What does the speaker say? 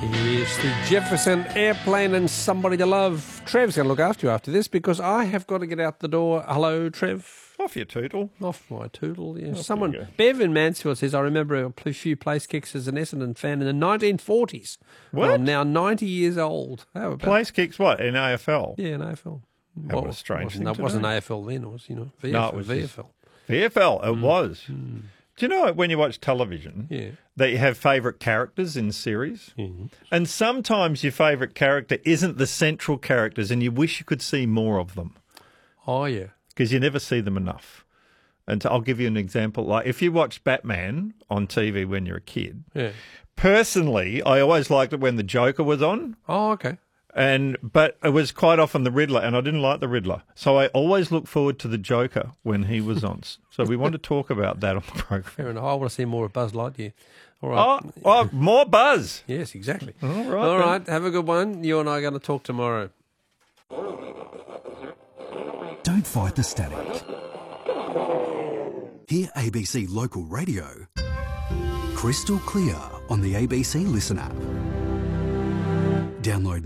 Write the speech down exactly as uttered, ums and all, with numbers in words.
Yes, the Jefferson Airplane and Somebody to Love. Trev's going to look after you after this because I have got to get out the door. Hello, Trev. Off your tootle. Off my tootle, yeah. Off Someone, you go. Bev in Mansfield says, I remember a few place kicks as an Essendon fan in the nineteen forties. What? I'm now ninety years old. How about Place kicks what? In A F L? Yeah, in A F L. That was a strange wasn't, thing that to wasn't know. A F L then, it was, you know, V F L. No, it was V just- F L. V F L, it was. Do you know when you watch television Yeah. that you have favourite characters in series? Mhm. And sometimes your favourite character isn't the central characters and you wish you could see more of them Oh, yeah. because you never see them enough. And so I'll give you an example. Like if you watched Batman on T V when you're a kid, Yeah. personally, I always liked it when the Joker was on. Oh, okay. And but it was quite often the Riddler, and I didn't like the Riddler. So I always look forward to the Joker when he was on. So we want to talk about that on the program. Fair enough. I want to see more of Buzz Lightyear. All right. Oh, oh, more buzz. Yes, exactly. All right. All then. right. Have a good one. You and I are going to talk tomorrow. Don't fight the static. Hear A B C Local Radio crystal clear on the A B C Listen app. Download